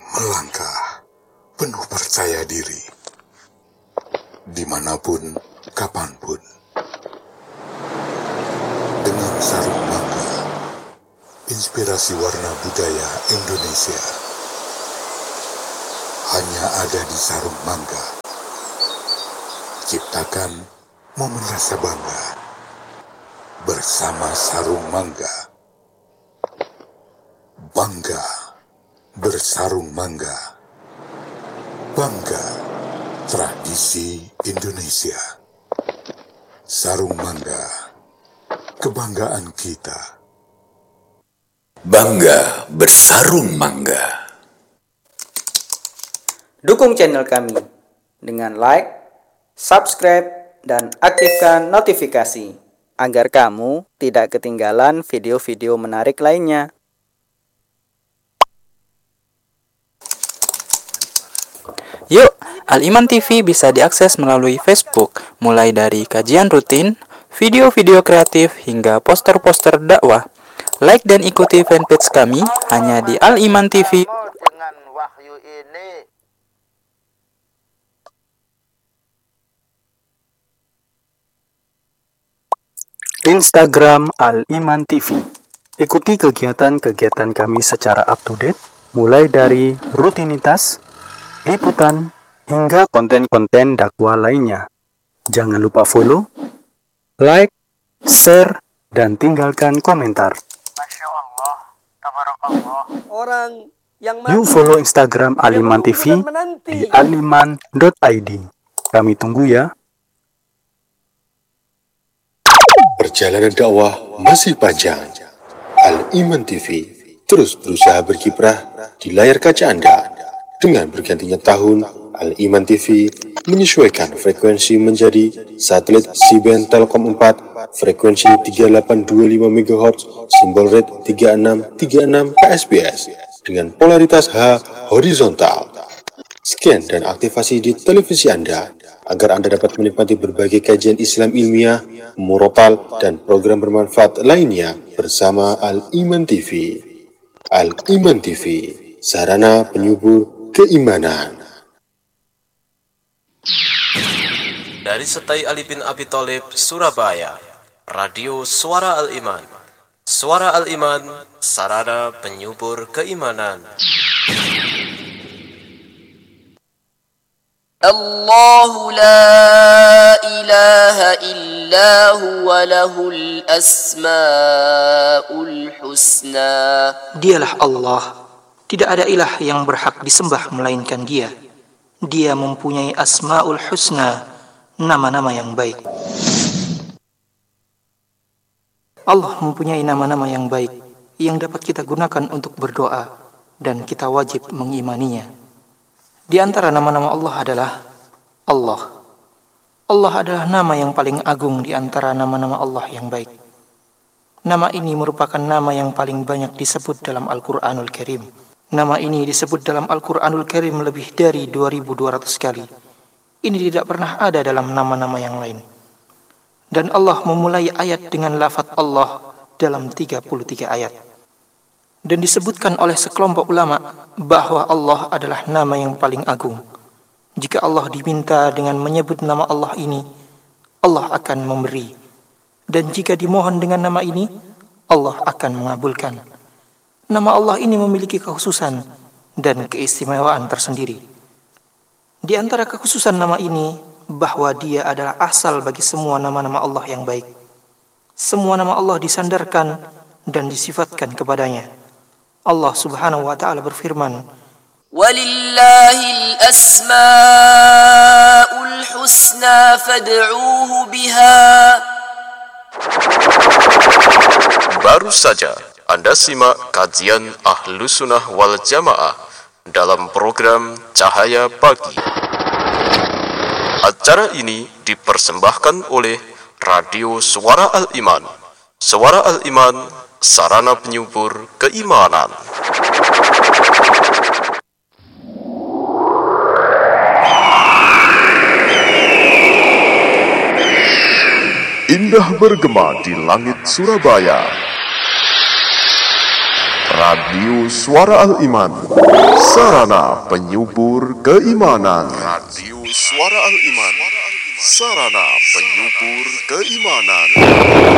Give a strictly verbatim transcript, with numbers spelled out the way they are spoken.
melangkah penuh percaya diri, dimanapun, kapanpun, dengan sarung mangga, inspirasi warna budaya Indonesia, hanya ada di sarung mangga. Ciptakan momen rasa bangga bersama sarung mangga. Bangga bersarung mangga. Bangga tradisi Indonesia. Sarung mangga, kebanggaan kita. Bangga bersarung mangga. Dukung channel kami dengan like, subscribe, dan aktifkan notifikasi agar kamu tidak ketinggalan video-video menarik lainnya. Yuk, Al-Iman T V bisa diakses melalui Facebook, mulai dari kajian rutin, video-video kreatif, hingga poster-poster dakwah. Like dan ikuti fanpage kami hanya di Al-Iman T V. Dengan wahyu ini Instagram Al-Iman T V. Ikuti kegiatan-kegiatan kami secara up-to-date, mulai dari rutinitas, liputan, hingga konten-konten dakwah lainnya. Jangan lupa follow, like, share, dan tinggalkan komentar. Masya Allah, tabarakallah. Orang yang Yuk follow Instagram Al-Iman T V di aliman dot i d. Kami tunggu ya. Perjalanan dakwah masih panjang. Al-Iman T V terus berusaha berkiprah di layar kaca Anda. Dengan bergantinya tahun, Al-Iman T V menyesuaikan frekuensi menjadi satelit C-band Telkom empat, frekuensi tiga delapan dua lima megahertz, simbol rate tiga enam tiga enam K S B S, dengan polaritas H horizontal. Scan dan aktivasi di televisi Anda, agar Anda dapat menikmati berbagai kajian Islam ilmiah, murotal, dan program bermanfaat lainnya bersama Al-Iman T V. Al-Iman T V, sarana penyubur keimanan. Dari Setai Ali bin Abi Thalib, Surabaya, Radio Suara Al-Iman. Suara Al-Iman, sarana penyubur keimanan. Allahu la ilaha illa huwa lahul asma'ul husna. Dialah Allah, tidak ada ilah yang berhak disembah melainkan Dia. Dia mempunyai asma'ul husna, nama-nama yang baik. Allah mempunyai nama-nama yang baik yang dapat kita gunakan untuk berdoa, dan kita wajib mengimaninya. Di antara nama-nama Allah adalah Allah. Allah adalah nama yang paling agung di antara nama-nama Allah yang baik. Nama ini merupakan nama yang paling banyak disebut dalam Al-Quranul Karim. Nama ini disebut dalam Al-Quranul Karim lebih dari dua ribu dua ratus kali. Ini tidak pernah ada dalam nama-nama yang lain. Dan Allah memulai ayat dengan lafaz Allah dalam tiga puluh tiga ayat. Dan disebutkan oleh sekelompok ulama bahwa Allah adalah nama yang paling agung. Jika Allah diminta dengan menyebut nama Allah ini, Allah akan memberi. Dan jika dimohon dengan nama ini, Allah akan mengabulkan. Nama Allah ini memiliki kekhususan dan keistimewaan tersendiri. Di antara kekhususan nama ini, bahwa dia adalah asal bagi semua nama-nama Allah yang baik. Semua nama Allah disandarkan dan disifatkan kepadanya. Allah Subhanahu wa taala berfirman, "Walillahil asmaul husna fad'uuhu biha." Baru saja Anda simak kajian Ahlus Sunnah wal Jamaah dalam program Cahaya Pagi. Acara ini dipersembahkan oleh Radio Suara Al-Iman. Suara Al-Iman, sarana penyubur keimanan. Indah bergema di langit Surabaya. Radio Suara Al-Iman, sarana penyubur keimanan. Radio Suara Al-Iman, sarana penyubur keimanan.